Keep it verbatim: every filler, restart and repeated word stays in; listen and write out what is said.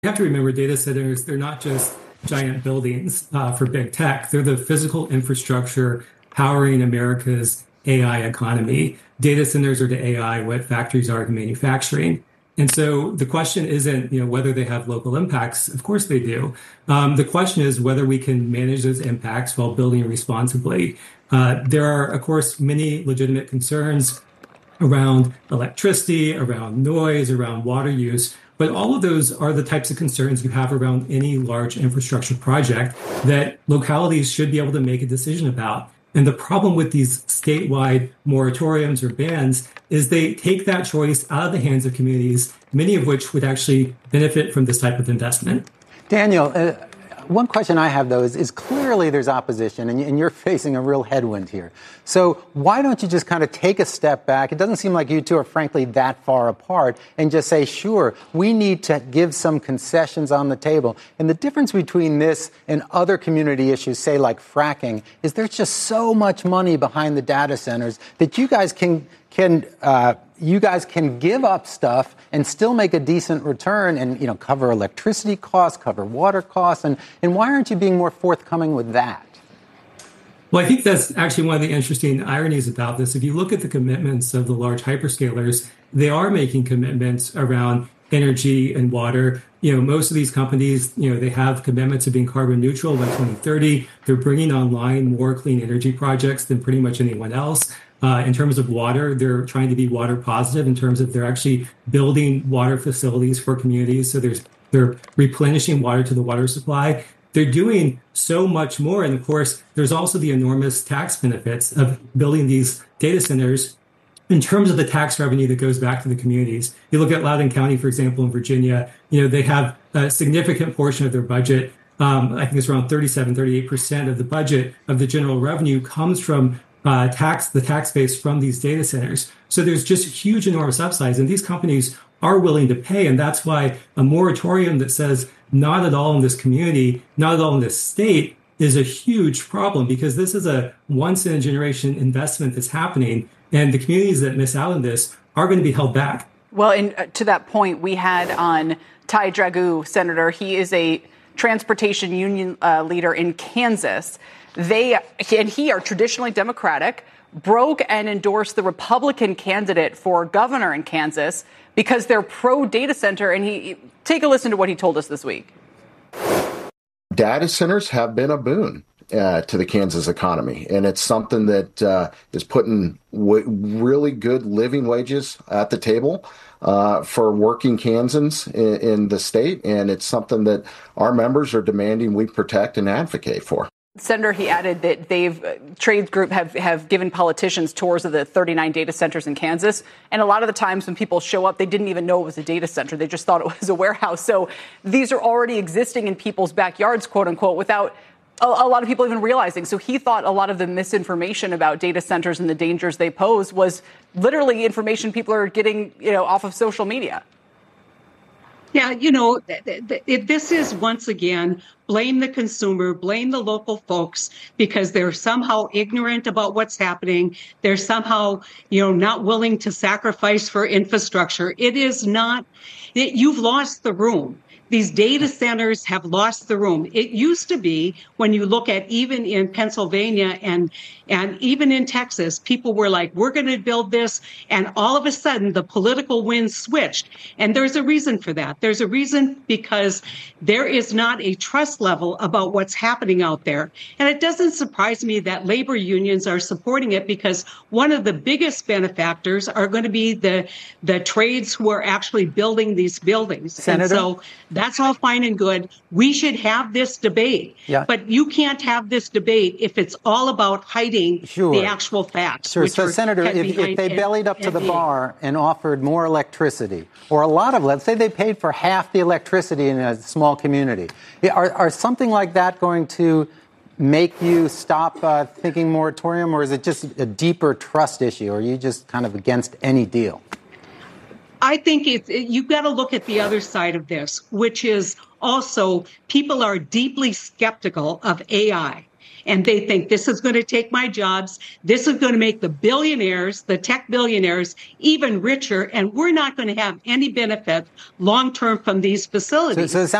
You have to remember data centers, they're not just giant buildings uh, for big tech. They're the physical infrastructure powering America's A I economy. Data centers are to A I what factories are to manufacturing. And so the question isn't, you know, whether they have local impacts. Of course they do. Um, the question is whether we can manage those impacts while building responsibly. Uh, there are, of course, many legitimate concerns around electricity, around noise, around water use. But all of those are the types of concerns you have around any large infrastructure project that localities should be able to make a decision about. And the problem with these statewide moratoriums or bans is they take that choice out of the hands of communities, many of which would actually benefit from this type of investment. Daniel, uh, one question I have, though, is, is clearly there's opposition, and, and you're facing a real headwind here. So why don't you just kind of take a step back? It doesn't seem like you two are, frankly, that far apart, and just say, sure, we need to give some concessions on the table. And the difference between this and other community issues, say like fracking, is there's just so much money behind the data centers that you guys can can uh, you guys can give up stuff and still make a decent return and, you know, cover electricity costs, cover water costs. And, and why aren't you being more forthcoming with that? Well, I think that's actually one of the interesting ironies about this. If you look at the commitments of the large hyperscalers, they are making commitments around energy and water. You know, most of these companies, you know, they have commitments of being carbon neutral by twenty thirty. They're bringing online more clean energy projects than pretty much anyone else. Uh, in terms of water, they're trying to be water positive in terms of they're actually building water facilities for communities. So there's they're replenishing water to the water supply. They're doing so much more. And of course, there's also the enormous tax benefits of building these data centers in terms of the tax revenue that goes back to the communities. You look at Loudoun County, for example, in Virginia, you know, they have a significant portion of their budget. Um, I think it's around thirty-seven, thirty-eight percent of the budget of the general revenue comes from uh, tax, the tax base from these data centers. So there's just huge, enormous upsides, and these companies are willing to pay. And that's why a moratorium that says not at all in this community, not at all in this state is a huge problem, because this is a once in a generation investment that's happening. And the communities that miss out on this are going to be held back. Well, and uh, to that point, we had on Ty Dragoo, Senator. He is a transportation union uh, leader in Kansas. They and he are traditionally Democratic, broke and endorsed the Republican candidate for governor in Kansas because they're pro data center. And he take a listen to what he told us this week. Data centers have been a boon uh, to the Kansas economy, and it's something that uh, is putting w- really good living wages at the table uh, for working Kansans in, in the state, and it's something that our members are demanding we protect and advocate for. Senator, he added that they've uh, trades group have, have given politicians tours of the thirty-nine data centers in Kansas. And a lot of the times when people show up, they didn't even know it was a data center. They just thought it was a warehouse. So these are already existing in people's backyards, quote unquote, without a, a lot of people even realizing. So he thought a lot of the misinformation about data centers and the dangers they pose was literally information people are getting, you know, off of social media. Yeah, you know, th- th- th- this is, once again, blame the consumer, blame the local folks, because they're somehow ignorant about what's happening. They're somehow, you know, not willing to sacrifice for infrastructure. It is not, it, you've lost the room. These data centers have lost the room. It used to be, when you look at even in Pennsylvania and and even in Texas, people were like, we're going to build this. And all of a sudden, the political winds switched. And there's a reason for that. There's a reason because there is not a trust level about what's happening out there. And it doesn't surprise me that labor unions are supporting it, because one of the biggest benefactors are going to be the, the trades who are actually building these buildings. Senator? And so that's all fine and good. We should have this debate. Yeah. But you can't have this debate if it's all about hiding Sure. the actual facts. Sure. So, Senator, if, if they bellied up to the bar and offered more electricity, or a lot of, let's say they paid for half the electricity in a small community, are, are something like that going to make you stop uh, thinking moratorium, or is it just a deeper trust issue, or are you just kind of against any deal? I think it's, it, you've got to look at the other side of this, which is also people are deeply skeptical of A I. And they think this is going to take my jobs. This is going to make the billionaires, the tech billionaires, even richer. And we're not going to have any benefit long term from these facilities. So, so